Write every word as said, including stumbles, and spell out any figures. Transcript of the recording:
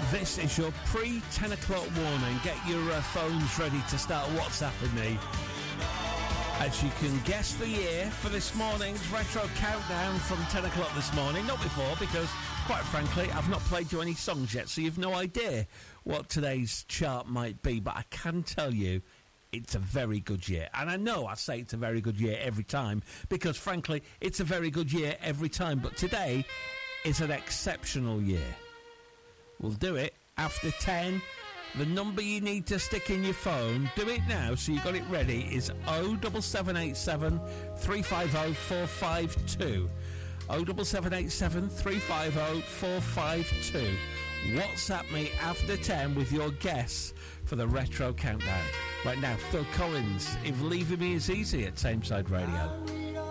This is your pre-ten o'clock warning. Get your uh, phones ready to start WhatsApping me. As you can guess the year for this morning's Retro Countdown from ten o'clock this morning. Not before, because, quite frankly, I've not played you any songs yet, so you've no idea what today's chart might be. But I can tell you, it's a very good year. And I know I say it's a very good year every time, because, frankly, it's a very good year every time. But today is an exceptional year. We'll do it after ten. The number you need to stick in your phone, do it now so you got it ready, is oh seven seven eight seven, three five oh, four five two. oh seven seven eight seven, three five oh, four five two. WhatsApp me after ten with your guess for the Retro Countdown. Right now, Phil Collins, If Leaving Me Is Easy at Tameside Radio.